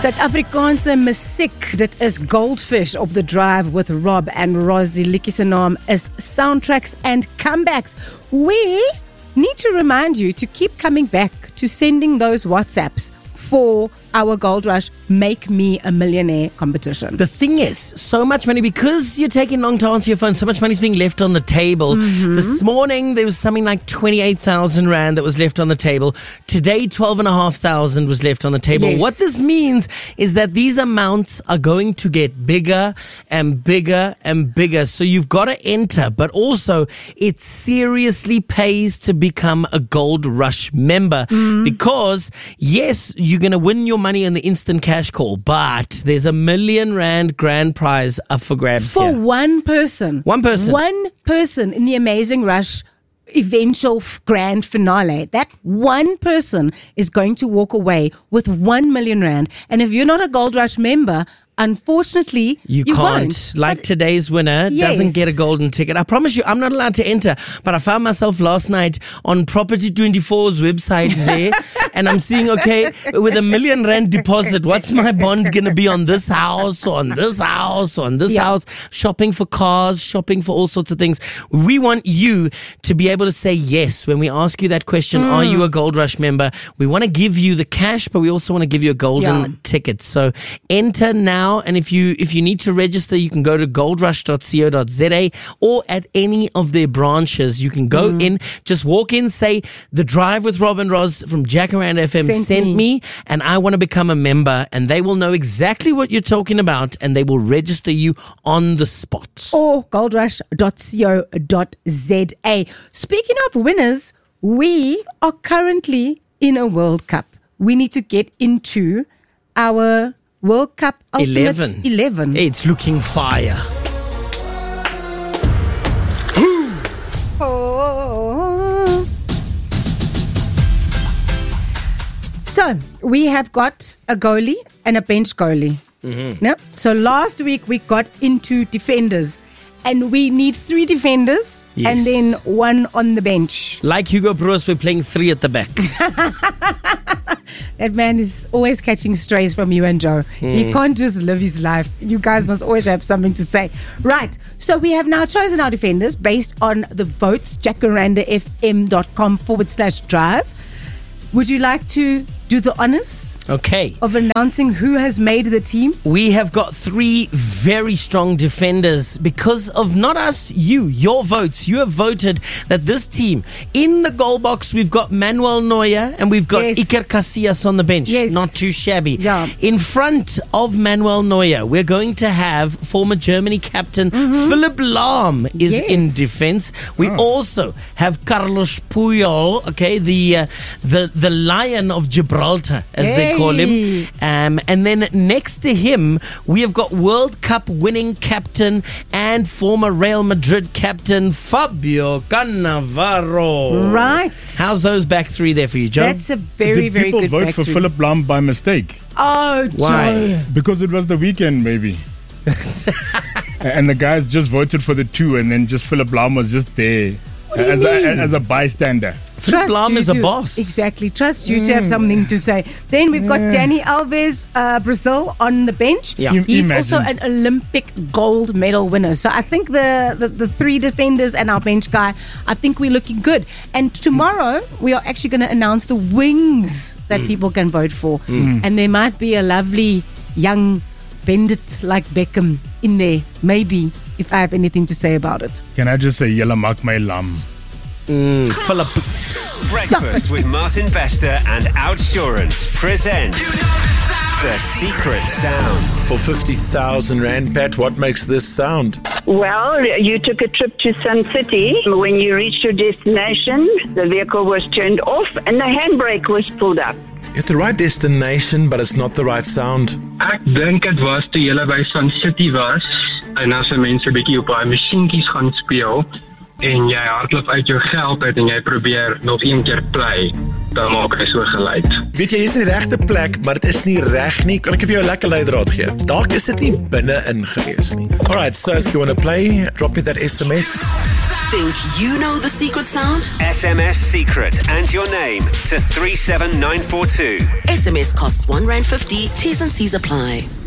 Suid-Afrikaanse musiek, dit is Goldfish op the Drive with Rob and Roz. Die liedjie se naam is Soundtracks and Comebacks. We need to remind you to keep coming back to sending those WhatsApps for our Gold Rush Make Me a Millionaire competition. The thing is, so much money, because you're taking long to answer your phone, so much money is being left on the table. This morning, there was something like 28,000 Rand that was left on the table. Today, 12,500 was left on the table. Yes. What this means is that these amounts are going to get bigger and bigger and bigger. So you've got to enter, but also it seriously pays to become a Gold Rush member because, yes, you're going to win your money in the instant cash call, but there's R1 million grand prize up for grabs For here. one person. One person. One person in the Amazing Rush eventual grand finale. That one person is going to walk away with 1 million Rand. And if you're not a Gold Rush member, unfortunately, you can't. won't. Like But today's winner doesn't get a golden ticket. I promise you, I'm not allowed to enter. But I found myself last night on Property 24's website there, and I'm seeing, okay, with R1 million deposit, what's my bond going to be on this house, or on this house, or on this house? Shopping for cars, shopping for all sorts of things. We want you to be able to say yes when we ask you that question, are you a Gold Rush member? We want to give you the cash, but we also want to give you a golden ticket. So enter now. And if you need to register, you can go to goldrush.co.za or at any of their branches. You can go in, just walk in, say, The Drive with Rob and Roz from Jacaranda FM sent me, and I want to become a member. And they will know exactly what you're talking about, and they will register you on the spot. or goldrush.co.za. Speaking of winners, we are currently in a World Cup. We need to get into our World Cup Ultimate 11. It's looking fire. Oh. So, we have got a goalie and a bench goalie. No? So, last week we got into defenders. And we need 3 defenders and then 1 on the bench. Like Hugo Broos, we're playing 3 at the back. That man is always catching strays from you and Joe. He can't just live his life. You guys must always have something to say. Right. So we have now chosen our defenders based on the votes, jacarandafm.com/drive. Would you like to do the honors of announcing who has made the team? We have got 3 very strong defenders because of not us, your votes. You have voted that this team, in the goal box, we've got Manuel Neuer and we've got Iker Casillas on the bench. Not too shabby. In front of Manuel Neuer, we're going to have former Germany captain Philipp Lahm is in defense. We also have Carlos Puyol, the Lion of Gibraltar, as they call him. And then next to him, we have got World Cup winning captain and former Real Madrid captain Fabio Cannavaro. Right. How's those back 3 there for you, Joe? That's a very, very good back 3. Did people vote for Philipp Lahm by mistake? Oh, Joe. Because it was the weekend, maybe. And the guys just voted for the 2, and then just Philipp Lahm was just there as a bystander. Philipp Lahm is a boss. Exactly. Trust you to have something to say. Then we've got Dani Alves, Brazil, on the bench. He's also an Olympic gold medal winner. So I think the 3 defenders and our bench guy, I think we're looking good. And tomorrow, we are actually going to announce the wings that people can vote for. And there might be a lovely young bandit like Beckham in there. Maybe, if I have anything to say about it. Can I just say, Yella Mak My Lam? Philip. Breakfast with Martin Bester and Outsurance present The Secret Sound. For 50,000 Rand, Pat, what makes this sound? Well, you took a trip to Sun City. When you reached your destination, the vehicle was turned off and the handbrake was pulled up. You're at the right destination, but it's not the right sound. Ek dink dit was toe julle by Sun City was en as mense 'n bietjie op daai masjienkies gaan speel. en jy hardloop uit jou geld uit en jy probeer nog een keer play, dan maak hy so geluid. Weet jy, jy is in die regte plek, maar dit is nie reg nie. Kan ek vir jou 'n lekker leidraad gee? Dalk is dit nie binne-in gewees nie. Alright, so if you want to play, drop me that SMS. Think you know the secret sound? SMS secret and your name to 37942. SMS costs R1.50. T's and C's apply.